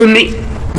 命。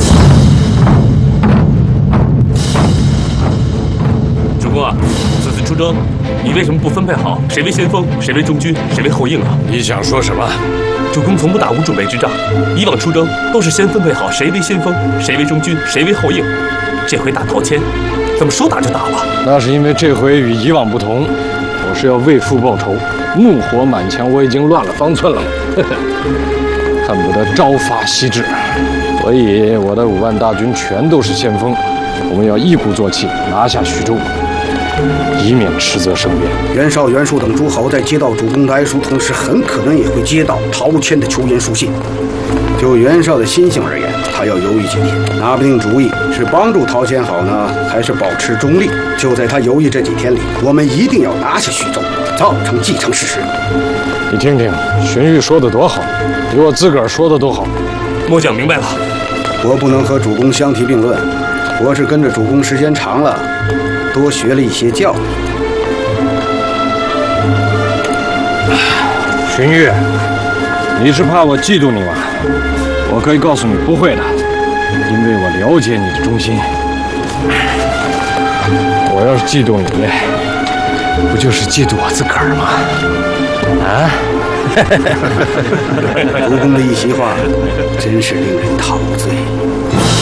主公啊，此次出征，你为什么不分配好谁为先锋，谁为中军，谁为后应啊？ 你想说什么？ 主公从不打无准备之仗，以往出征都是先分配好谁为先锋，谁为中军，谁为后应。这回打陶谦，怎么说打就打了？ 那是因为这回与以往不同，我是要为父报仇，怒火满腔，我已经乱了方寸了，恨不得朝发夕至。所以我的5万大军全都是先锋，我们要一鼓作气拿下徐州，以免迟则生变。 袁绍、袁术等诸侯在接到主公的哀书，同时很可能也会接到陶谦的求援书信。就袁绍的心性而言，他要犹豫几天，拿不定主意，是帮助陶谦好呢，还是保持中立？就在他犹豫这几天里，我们一定要拿下徐州，造成既成事实。 你听听，荀彧说的多好，比我自个儿说的都好。 末将明白了。 我不能和主公相提并论，我是跟着主公时间长了，多学了一些教育。 荀彧，你是怕我嫉妒你吗？我可以告诉你，不会的，因为我了解你的忠心。我要是嫉妒你，不就是嫉妒我自个儿吗？啊？ 主公的一席话，真是令人陶醉。